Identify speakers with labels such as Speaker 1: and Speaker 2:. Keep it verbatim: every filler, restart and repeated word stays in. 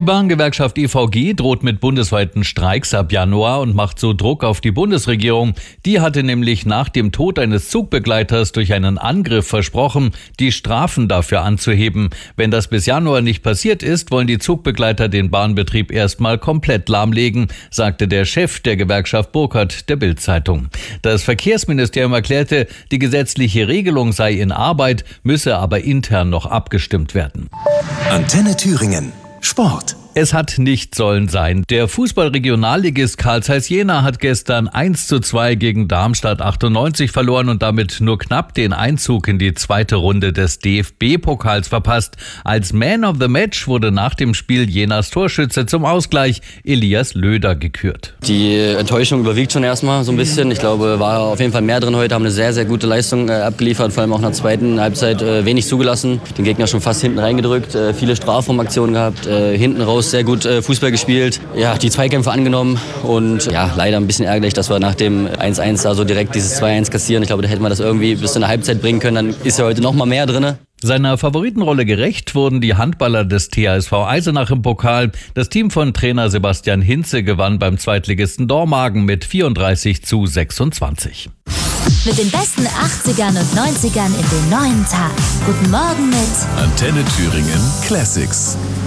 Speaker 1: Bahngewerkschaft E V G droht mit bundesweiten Streiks ab Januar und macht so Druck auf die Bundesregierung. Die hatte nämlich nach dem Tod eines Zugbegleiters durch einen Angriff versprochen, die Strafen dafür anzuheben. Wenn das bis Januar nicht passiert ist, wollen die Zugbegleiter den Bahnbetrieb erstmal komplett lahmlegen, sagte der Chef der Gewerkschaft Burkhardt der Bild-Zeitung. Das Verkehrsministerium erklärte, die gesetzliche Regelung sei in Arbeit, müsse aber intern noch abgestimmt werden.
Speaker 2: Antenne Thüringen. Sport.
Speaker 1: Es hat nicht sollen sein. Der Fußball-Regionalligist Carl Zeiss Jena hat gestern eins zu zwei gegen Darmstadt achtundneunzig verloren und damit nur knapp den Einzug in die zweite Runde des D F B-Pokals verpasst. Als Man of the Match wurde nach dem Spiel Jenas Torschütze zum Ausgleich Elias Löder gekürt.
Speaker 3: Die Enttäuschung überwiegt schon erstmal so ein bisschen. Ich glaube, war auf jeden Fall mehr drin heute, haben eine sehr, sehr gute Leistung äh, abgeliefert, vor allem auch in der zweiten Halbzeit äh, wenig zugelassen. Den Gegner schon fast hinten reingedrückt, äh, viele Strafraumaktionen gehabt, äh, hinten raus sehr gut äh, Fußball gespielt, ja, die Zweikämpfe angenommen und ja, leider ein bisschen ärgerlich, dass wir nach dem eins eins da so direkt dieses zwei eins kassieren. Ich glaube, da hätten wir das irgendwie bis zu einer Halbzeit bringen können, dann ist ja heute noch mal mehr drin.
Speaker 1: Seiner Favoritenrolle gerecht wurden die Handballer des T H S V Eisenach im Pokal. Das Team von Trainer Sebastian Hinze gewann beim Zweitligisten Dormagen mit vierunddreißig zu sechsundzwanzig.
Speaker 4: Mit den besten achtzigern und neunzigern in den neuen Tag. Guten Morgen mit
Speaker 2: Antenne Thüringen Classics.